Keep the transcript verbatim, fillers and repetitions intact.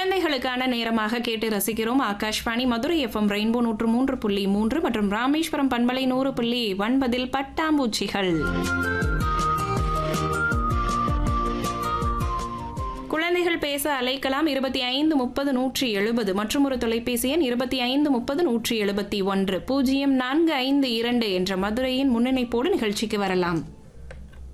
குழந்தைகளுக்கான நேரமாக கேட்டு ரசிக்கிறோம். ஆகாஷ்வாணி மதுரை எஃப்எம் ரெயின்போ நூற்று மூன்று புள்ளி மூன்று மற்றும் ராமேஸ்வரம் பண்பலை நூறு புள்ளி ஒன்பதில் பட்டாம்பூச்சிகள். குழந்தைகள் பேச அழைக்கலாம். இருபத்தி ஐந்து முப்பது நூற்றி எழுபது மற்றும் ஒரு தொலைபேசி எண் இருபத்தி ஐந்து முப்பது நூற்றி எழுபத்தி ஒன்று பூஜ்ஜியம் நான்கு ஐந்து இரண்டு என்ற மதுரையின் முன்னிணைப்போடு நிகழ்ச்சிக்கு வரலாம்.